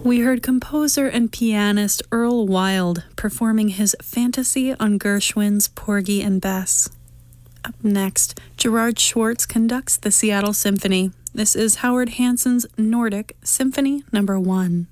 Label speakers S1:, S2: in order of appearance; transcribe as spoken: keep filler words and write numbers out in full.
S1: We heard composer and pianist Earl Wild performing his Fantasy on Gershwin's Porgy and Bess. Up next, Gerard Schwartz conducts the Seattle Symphony. This is Howard Hanson's Nordic Symphony Number One.